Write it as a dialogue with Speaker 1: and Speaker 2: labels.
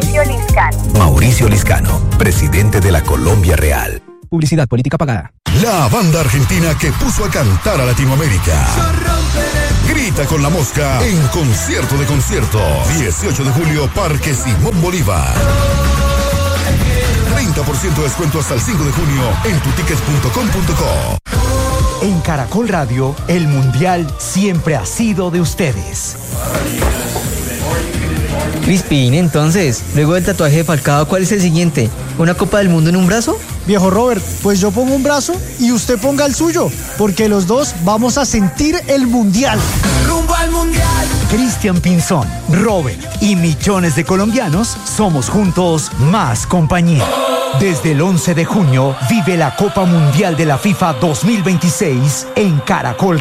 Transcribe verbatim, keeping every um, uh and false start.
Speaker 1: Mauricio Liscano.
Speaker 2: Mauricio Liscano, presidente de la Colombia Real.
Speaker 3: Publicidad política pagada.
Speaker 4: La banda argentina que puso a cantar a Latinoamérica. Grita con la Mosca en concierto de concierto. dieciocho de julio, Parque Simón Bolívar. treinta por ciento de descuento hasta el cinco de junio en tutickets punto com punto co.
Speaker 5: En Caracol Radio, el Mundial siempre ha sido de ustedes.
Speaker 6: Crispin, entonces, luego del tatuaje de Falcao, ¿cuál es el siguiente? ¿Una Copa del Mundo en un brazo?
Speaker 7: Viejo Robert, pues yo pongo un brazo y usted ponga el suyo, porque los dos vamos a sentir el Mundial.
Speaker 5: ¡Rumbo al Mundial! Cristian Pinzón, Robert y millones de colombianos somos juntos más compañía. Desde el once de junio, vive la Copa Mundial de la FIFA dos mil veintiséis en Caracol